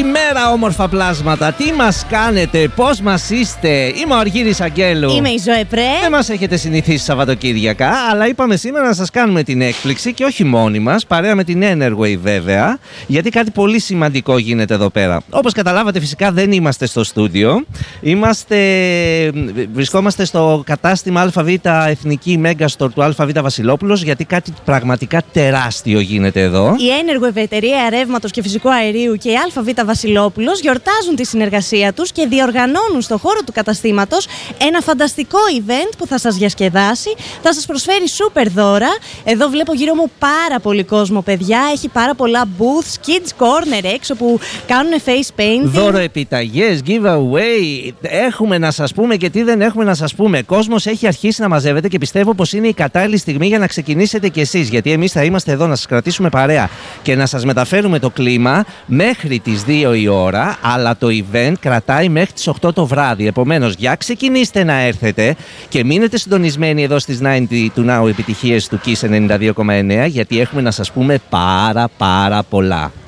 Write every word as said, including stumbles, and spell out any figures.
Καλημέρα, όμορφα πλάσματα. Τι μας κάνετε, πώς μας είστε? Είμαι ο Αργύρης Αγγέλου. Είμαι η Ζωέ Πρέ. Δεν μας έχετε συνηθίσει Σαββατοκύριακα, αλλά είπαμε σήμερα να σας κάνουμε την έκπληξη και όχι μόνοι μας, παρέα με την Enerwave βέβαια, γιατί κάτι πολύ σημαντικό γίνεται εδώ πέρα. Όπως καταλάβατε, φυσικά δεν είμαστε στο στούντιο. Είμαστε, βρισκόμαστε στο κατάστημα ΑΒ Εθνική Megastore του ΑΒ Βασιλόπουλος, γιατί κάτι πραγματικά τεράστιο γίνεται εδώ. Η Enerwave, εταιρεία ρεύματος και φυσικού αερίου, και η ΑΒ Βασιλόπουλος γιορτάζουν τη συνεργασία τους και διοργανώνουν στο χώρο του καταστήματος ένα φανταστικό event που θα σας διασκεδάσει, θα σας προσφέρει σούπερ δώρα. Εδώ βλέπω γύρω μου πάρα πολύ κόσμο, παιδιά. Έχει πάρα πολλά booths, kids corner έξω που κάνουν face painting. Δώρο επιταγές, giveaway. Έχουμε να σας πούμε και τι δεν έχουμε να σας πούμε. Κόσμος έχει αρχίσει να μαζεύεται και πιστεύω πως είναι η κατάλληλη στιγμή για να ξεκινήσετε κι εσείς. Γιατί εμείς θα είμαστε εδώ να σας κρατήσουμε παρέα και να σας μεταφέρουμε το κλίμα μέχρι τις δύο η ώρα, αλλά το event κρατάει μέχρι τις οκτώ το βράδυ. Επομένως, για ξεκινήστε να έρθετε και μείνετε συντονισμένοι εδώ στις ενενήντα του Now επιτυχίες του Kiss ενενήντα δύο κόμμα εννέα, γιατί έχουμε να σας πούμε πάρα πάρα πολλά.